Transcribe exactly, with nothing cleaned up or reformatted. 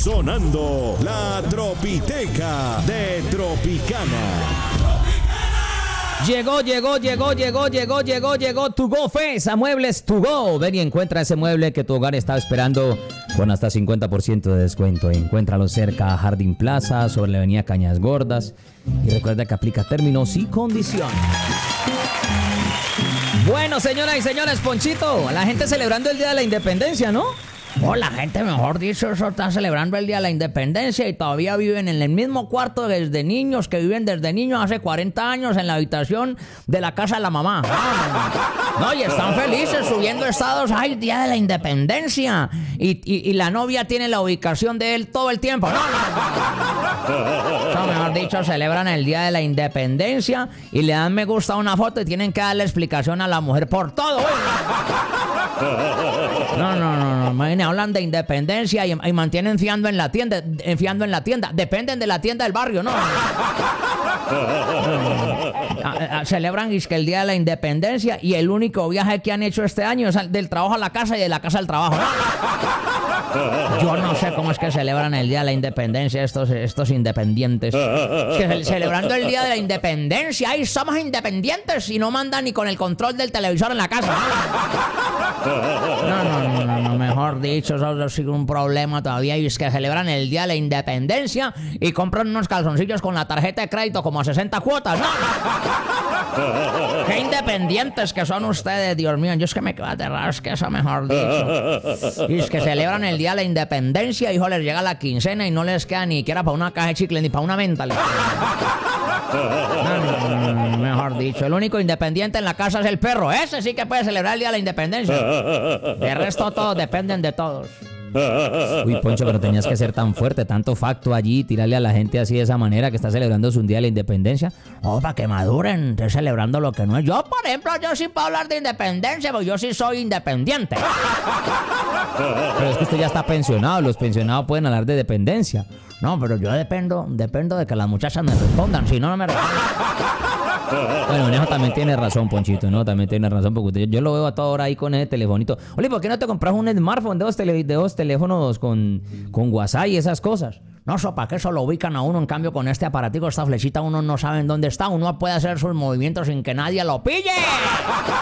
sonando la Tropiteca de Tropicana. Llegó, llegó, llegó, llegó, llegó, llegó, llegó To Go Fest, a Muebles To Go. Ven y encuentra ese mueble que tu hogar estaba esperando con hasta cincuenta por ciento de descuento. Encuéntralo cerca a Jardín Plaza, sobre la avenida Cañas Gordas. Y recuerda que aplica términos y condiciones. Bueno, señoras y señores, Ponchito, la gente celebrando el Día de la Independencia, ¿no? Oh, la gente, mejor dicho, eso está celebrando el Día de la Independencia y todavía viven en el mismo cuarto desde niños, que viven desde niños hace cuarenta años en la habitación de la casa de la mamá. No, y están felices subiendo estados. ¡Ay, Día de la Independencia! Y, y, y la novia tiene la ubicación de él todo el tiempo. No, no, no, mejor dicho, celebran el Día de la Independencia y le dan me gusta a una foto y tienen que darle explicación a la mujer por todo. No, no, no, no. Imagínate, hablan de independencia y, y mantienen fiando en la tienda, fiando en la tienda. Dependen de la tienda del barrio, ¿no? A, a, celebran es que el Día de la Independencia y el único viaje que han hecho este año es del trabajo a la casa y de la casa al trabajo, ¿no? Yo no sé cómo es que celebran el Día de la Independencia estos, estos independientes. Es que celebrando el Día de la Independencia, ¡ay, somos independientes! Y no mandan ni con el control del televisor en la casa. No, no, no, no, no, mejor dicho, eso es un problema todavía. Y es que celebran el Día de la Independencia y compran unos calzoncillos con la tarjeta de crédito como a sesenta cuotas, ¿no? ¡Qué independientes que son ustedes, Dios mío! Yo es que me quedo aterrado, es que eso mejor dicho. Y es que celebran el Día de la Independencia, hijo, les llega la quincena y no les queda ni siquiera para una caja de chicle ni para una menta. No, no, no, mejor dicho, el único independiente en la casa es el perro. Ese sí que puede celebrar el Día de la Independencia. De resto todos dependen de todos. Uy, Poncho, pero tenías que ser tan fuerte, tanto facto allí, tirarle a la gente así de esa manera que está celebrando su Día de la Independencia. Oh, para que maduren, estoy celebrando lo que no es. Yo, por ejemplo, yo sí puedo hablar de independencia, porque yo sí soy independiente. Pero es que usted ya está pensionado, los pensionados pueden hablar de dependencia. No, pero yo dependo, dependo de que las muchachas me respondan, si no, no me responden. Bueno, en eso también tiene razón, Ponchito, ¿no? También tiene razón, porque usted, yo lo veo a toda hora ahí con ese telefonito. Oye, ¿por qué no te compras un smartphone de dos, tele, de dos teléfonos con, con WhatsApp y esas cosas? No, sopa, que eso lo ubican a uno. En cambio, con este aparatico, esta flechita, uno no sabe en dónde está. Uno puede hacer sus movimientos sin que nadie lo pille.